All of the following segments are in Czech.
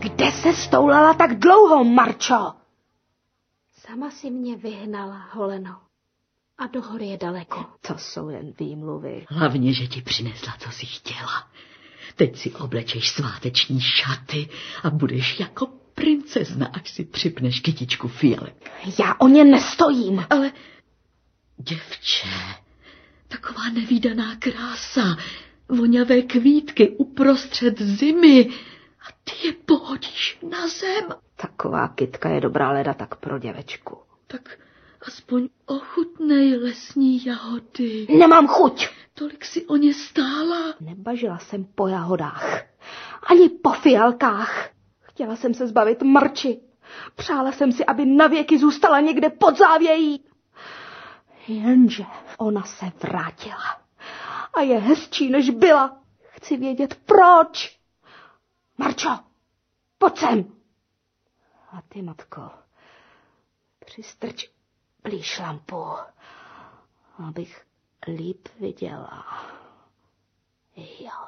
Kde se stoulala tak dlouho, Marčo? Sama si mě vyhnala, Holeno. A do hory je daleko. To jsou jen výmluvy. Hlavně, že ti přinesla, co jsi chtěla. Teď si oblečeš sváteční šaty a budeš jako princezna, až si připneš kytičku fialek. Já o ně nestojím. Ale, děvče, taková nevídaná krása, voňavé kvítky uprostřed zimy a ty je pohodíš na zem. Taková kytka je dobrá leda tak pro děvečku. Tak aspoň ochutnej lesní jahody. Nemám chuť. Tolik si o ně stála. Nebažila jsem po jahodách, ani po fialkách. Chtěla jsem se zbavit Marči. Přála jsem si, aby navěky zůstala někde pod závějí. Jenže ona se vrátila. A je hezčí, než byla. Chci vědět, proč. Marčo, pojď sem. A ty, matko, přistrč blíž lampu, abych líp viděla. Jo.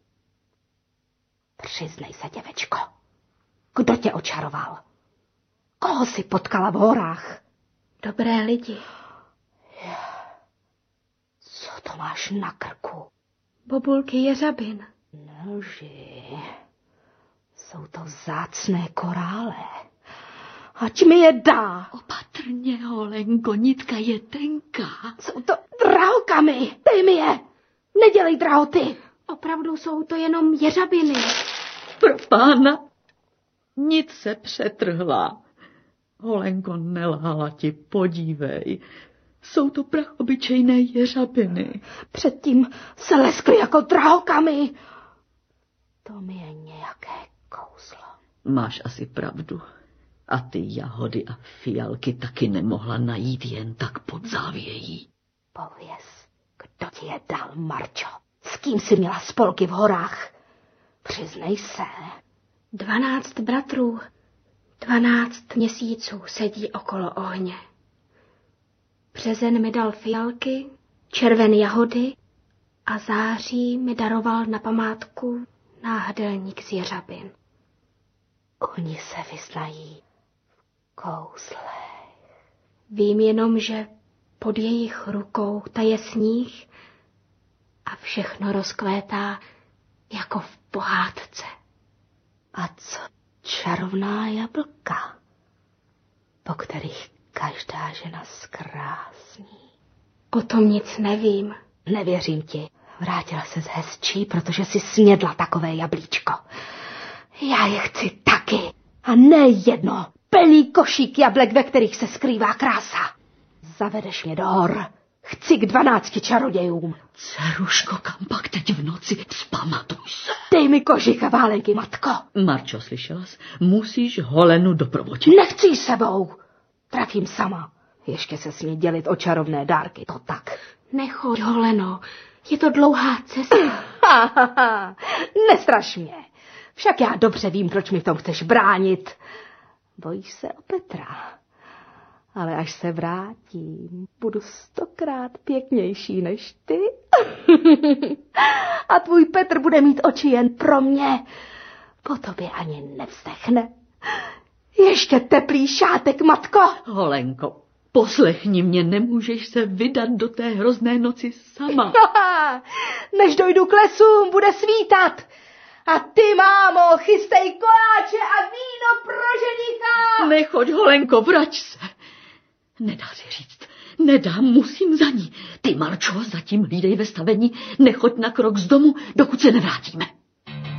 Přiznej se, děvečko. Kdo tě očaroval? Koho jsi potkala v horách? Dobré lidi. Co to máš na krku? Bobulky jeřabin. Nelži. Jsou to vzácné korále. Ať mi je dá. Opatrně, Holenko, nitka je tenká. Jsou to drahokamy. Dej mi je. Nedělej drahoty. Opravdu jsou to jenom jeřabiny. Pro pána. Nic se přetrhla. Holenko, nelhala ti, podívej. Jsou to prachobyčejné jeřabiny. Předtím se leskly jako drahokamy. To mi je nějaké kouzlo. Máš asi pravdu. A ty jahody a fialky taky nemohla najít jen tak pod závějí. Pověz, kdo ti je dal, Marčo? S kým jsi měla spolky v horách? Přiznej se. 12 bratrů, 12 měsíců sedí okolo ohně. Březen mi dal fialky, červen jahody a září mi daroval na památku náhrdelník z jeřabin. Oni se vyznají v kouzlech. Vím jenom, že pod jejich rukou taje sníh a všechno rozkvétá jako v pohádce. A co čarovná jablka, po kterých každá žena zkrásní? O tom nic nevím. Nevěřím ti. Vrátila ses hezčí, protože si snědla takové jablíčko. Já je chci taky. A ne jedno. Plný košík jablek, ve kterých se skrývá krása. Zavedeš mě do hor. Chci k 12 čarodějům. Dceruško, kam pak teď v noci? Vzpamatuj se. Dej mi kožich a válenky, matko. Marčo, slyšela jsi? Musíš Holenu doprovodit. Nechci ji sebou. Trafím sama. Ještě se smí dělit o čarovné dárky. To tak. Nechoď, Holeno. Je to dlouhá cesta. Nestraš mě. Však já dobře vím, proč mi v tom chceš bránit. Bojíš se o Petra. Ale až se vrátím, budu 100krát pěknější než ty. A tvůj Petr bude mít oči jen pro mě. Po tobě ani nevzdechne. Ještě teplý šátek, matko. Holenko, poslechni mě, nemůžeš se vydat do té hrozné noci sama. Než dojdu k lesům, bude svítat. A ty, mámo, chystej koláče a víno pro ženicha. Nechoď, Holenko, vrať se. Nedá si říct. Nedá, musím za ní. Ty, Marčo, zatím hlídej ve stavení, nechoď na krok z domu, dokud se nevrátíme.